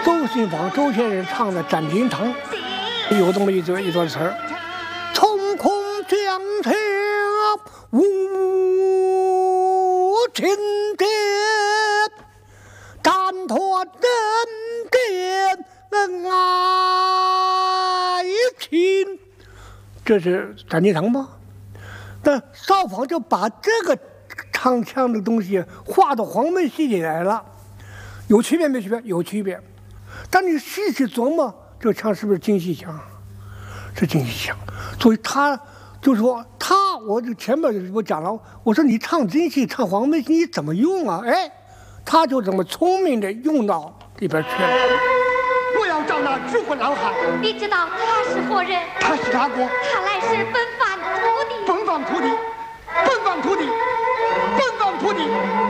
周信芳周先生唱的《展金堂》，有这么一段词儿：冲空江天无情天，斩脱人间爱情。这是《展金堂》吗？但邵芳就把这个唱腔的东西画到黄梅戏里来了，有区别没区别？有区别。但你细细琢磨，这个腔是不是京戏腔？是京戏腔。所以他就说我就前面我讲了，我说你唱京戏唱黄梅戏你怎么用啊？哎，他就这么聪明的用到里边去了。 我要找那举国老汉。 你知道他是何人？ 他是哪国？ 他来是奔放土地。 奔放土地，奔放土地，奔放土地。